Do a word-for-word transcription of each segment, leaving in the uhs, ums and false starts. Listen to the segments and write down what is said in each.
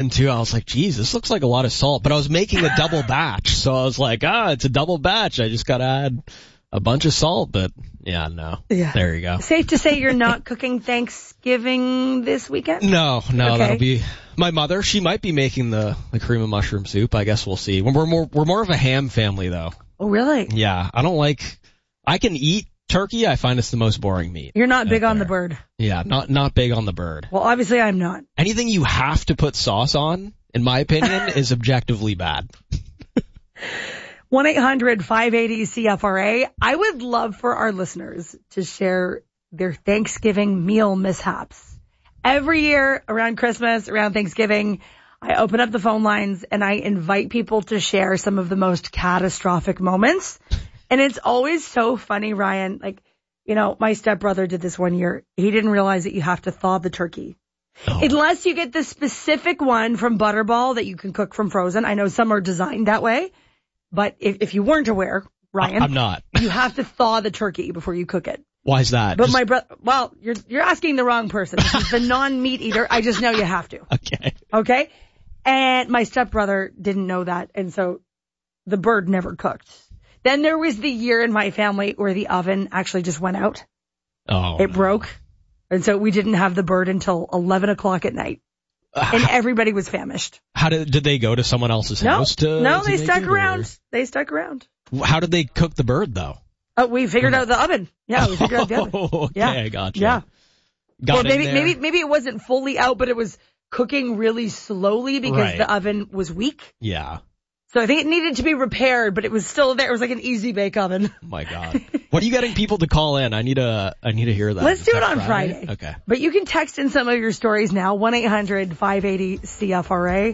one too. I was like, geez, this looks like a lot of salt. But I was making a double batch, so I was like, ah, it's a double batch. I just gotta add a bunch of salt. But yeah, no. Yeah. There you go. Safe to say you're not cooking Thanksgiving this weekend? No, no, Okay. that'll be my mother. She might be making the, the cream of mushroom soup. I guess we'll see. We're more we're more of a ham family though. Oh, really? Yeah, I don't like. I can eat turkey. I find it's the most boring meat. You're not big out on there. the bird. Yeah, not not big on the bird. Well, obviously I'm not. Anything you have to put sauce on, in my opinion, is objectively bad. one eight hundred five eighty C F R A. I would love for our listeners to share their Thanksgiving meal mishaps. Every year around Christmas, around Thanksgiving, I open up the phone lines and I invite people to share some of the most catastrophic moments. And it's always so funny, Ryan. Like, you know, my stepbrother did this one year. He didn't realize that you have to thaw the turkey. Oh. Unless you get the specific one from Butterball that you can cook from frozen. I know some are designed that way. But if, if you weren't aware, Ryan, I'm not. You have to thaw the turkey before you cook it. Why is that? But Just- my brother, well, you're you're asking the wrong person. He's the non-meat eater. I just know you have to. Okay. Okay? And my stepbrother didn't know that, and so the bird never cooked. Then there was the year in my family where the oven actually just went out. Oh. It no. broke. And so we didn't have the bird until eleven o'clock at night. Uh, And everybody was famished. How did did they go to someone else's No, house to? no, to they make stuck it, around. They stuck around. or- How did they cook the bird though? Oh, we figured out the oven. Yeah, we figured out the oven. Oh, okay, Yeah. I gotcha. Yeah. Got Well, in maybe there. maybe maybe it wasn't fully out, but it was cooking really slowly because Right. the oven was weak. Yeah. So I think it needed to be repaired, but it was still there. It was like an easy bake oven. Oh my God. What are you getting people to call in? I need to I need to hear that. Let's Is do it that on Friday. Okay. But you can text in some of your stories now, one eight hundred five eighty C F R A.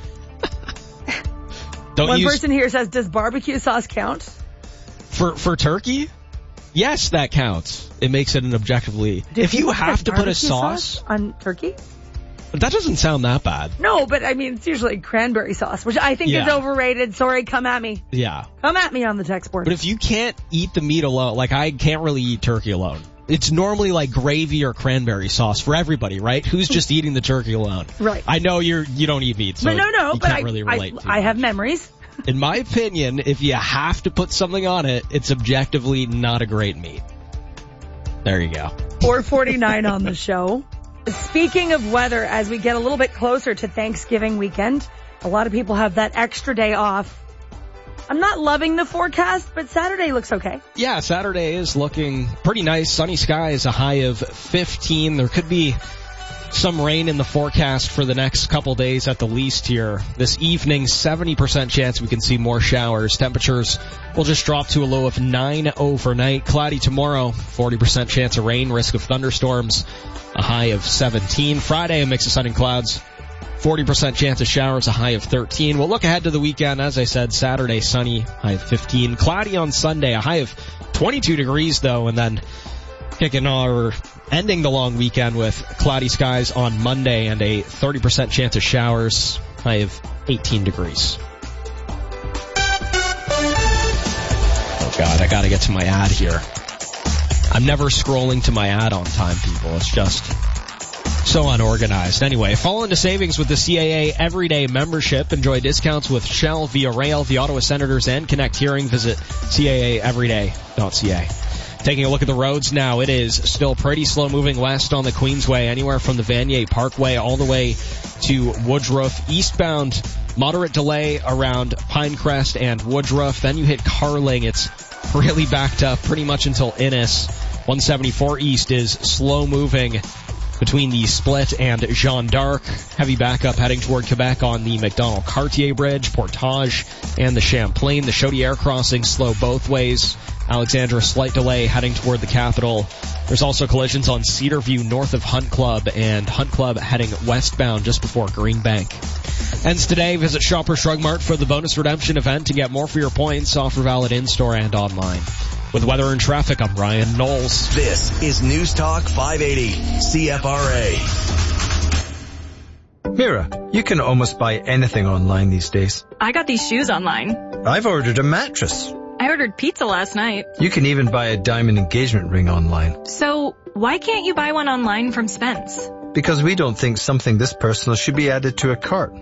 Don't One use person here says, does barbecue sauce count? for for turkey? Yes, that counts. It makes it an objectively. Do if you people have put to put a barbecue sauce, on turkey? that doesn't sound that bad. No, but I mean, it's usually cranberry sauce, which I think is Yeah. overrated. Sorry, come at me. Yeah. Come at me on the text board. But if you can't eat the meat alone, like I can't really eat turkey alone. It's normally like gravy or cranberry sauce for everybody, right? Who's just eating the turkey alone? Right. I know you're you don't eat meat, so but no, no, you but can't I, really relate. I, too I have much. memories. In my opinion, if you have to put something on it, it's objectively not a great meat. There you go. four forty-nine on the show. Speaking of weather, as we get a little bit closer to Thanksgiving weekend, a lot of people have that extra day off. I'm not loving the forecast, but Saturday looks okay. Yeah, Saturday is looking pretty nice. Sunny skies, a high of fifteen. There could be some rain in the forecast for the next couple days at the least here. This evening, seventy percent chance we can see more showers. Temperatures will just drop to a low of nine overnight. Cloudy tomorrow, forty percent chance of rain, risk of thunderstorms, a high of seventeen. Friday, a mix of sun and clouds, forty percent chance of showers, a high of thirteen. We'll look ahead to the weekend. As I said, Saturday, sunny, high of fifteen. Cloudy on Sunday, a high of twenty-two degrees though, and then kicking our ending the long weekend with cloudy skies on Monday and a thirty percent chance of showers, high of eighteen degrees. Oh God, I gotta get to my ad here. I'm never scrolling to my ad on time, people. It's just so unorganized. Anyway, fall into savings with the C A A Everyday membership. Enjoy discounts with Shell, Via Rail, the Ottawa Senators, and Connect Hearing. Visit C A A everyday dot C A. Taking a look at the roads now, it is still pretty slow moving west on the Queensway, anywhere from the Vanier Parkway all the way to Woodruff. Eastbound, moderate delay around Pinecrest and Woodruff. Then you hit Carling. It's really backed up pretty much until Innis. one seventy-four East is slow moving between the Split and Jeanne d'Arc. Heavy backup heading toward Quebec on the McDonald-Cartier Bridge, Portage, and the Champlain. The Chaudière crossing slow both ways. Alexandra, slight delay heading toward the capital. There's also collisions on Cedarview north of Hunt Club, and Hunt Club heading westbound just before Greenbank. Ends today. Visit Shoppers Drug Mart for the bonus redemption event to get more for your points. Offer valid in-store and online. With weather and traffic, I'm Ryan Knowles. This is News Talk five eighty C F R A. Mira, you can almost buy anything online these days. I got these shoes online. I've ordered a mattress. I ordered pizza last night. You can even buy a diamond engagement ring online. So, why can't you buy one online from Spence? Because we don't think something this personal should be added to a cart.